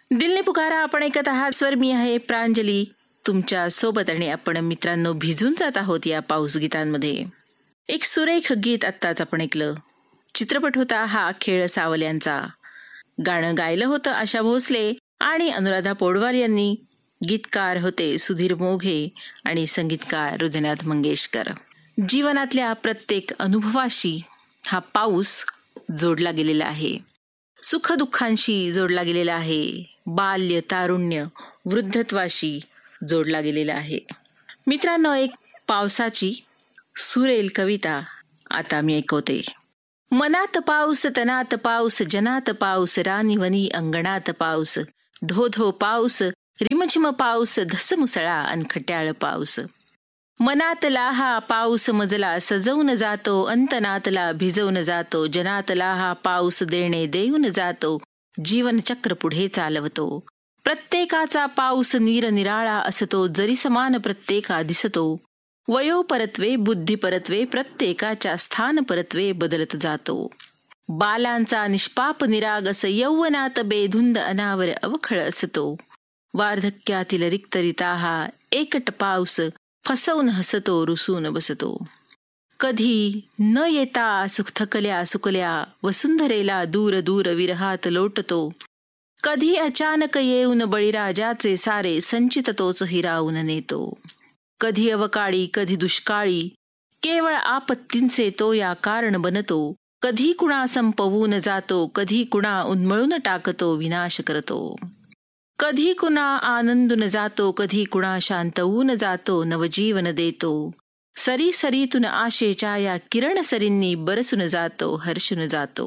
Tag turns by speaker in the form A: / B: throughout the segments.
A: दिल ने पुकारा आपण ऐकत आहात. स्वर मी आहे प्रांजली तुमच्या सोबत आणि आपण मित्रांनो भिजून जात आहोत या पाऊस गीतांमध्ये. एक सुरेख गीत आत्ताच आपण ऐकलं. चित्रपट होता हा खेळ सावल्यांचा. गाणं गायलं होतं आशा भोसले आणि अनुराधा पौडवाल यांनी. गीतकार होते सुधीर मोघे आणि संगीतकार हृदयनाथ मंगेशकर. जीवनातल्या प्रत्येक अनुभवाशी हा पाऊस जोडला गेलेला आहे. सुखदुःखांशी जोडला गेलेला आहे. बाल्य, तारुण्य, वृद्धत्वाशी जोडला गेलेला आहे. मित्रांनो, एक पावसाची सुरेल कविता आता मी ऐकवते. मनात पाऊस, तनात पाऊस, जनात पाऊस, रानीवनी अंगणात पाऊस, धो धो पाऊस, रिमझिम पाऊस, धसमुसळा अन खट्याळ पाऊस. मनातला हा पाऊस मजला सजवून जातो, अंतनातला भिजवून जातो, जनातला हा पाऊस देणे देऊन जातो, जीवनचक्र पुढे चालवतो. प्रत्येकाचा पाऊस निरनिराळा असतो, जरी समान प्रत्येका दिसतो. वयो परत्वे, बुद्धी परत्वे, प्रत्येकाच्या स्थान परत्वे बदलत जातो. बालांचा निष्पाप निरागस यौवनात बेधुंद अनावर अवखळ असतो. वार्धक्यातील रिक्त रिता हा एकट पाऊस फसवून हसतो, रुसून बसतो. कधी न येता सुख थकल्या सुकल्या वसुंधरेला दूर दूर विरहात लोटतो. कधी अचानक येऊन बळीराजाचे सारे संचित तोच हिरावून नेतो. कधी अवकाळी कधी दुष्काळी केवळ आपत्तींचे तो या कारण बनतो. कधी कुणा संपवून जातो, कधी कुणा उन्मळून टाकतो, विनाश करतो. कधी कुणा आनंदून जातो, कधी कुणा शांतवून जातो, नवजीवन देतो. सरी सरीतून आशेच्या या किरण सरींनी बरसून जातो, हर्षून जातो.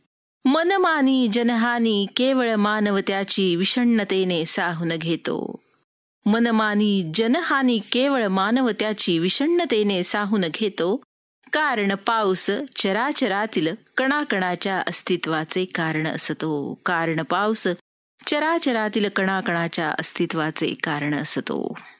A: मनमानी जनहानी केवळ मानवत्याची विषण्णतेने साहून घेतो. मनमानी जनहानी केवळ मानवत्याची विषण्णतेने साहून घेतो. कारण पाऊस चराचरातील कणाकणाच्या अस्तित्वाचे कारण असतो. कारण पाऊस चराचरातील कणाकणाच्या अस्तित्वाचे कारण असतो.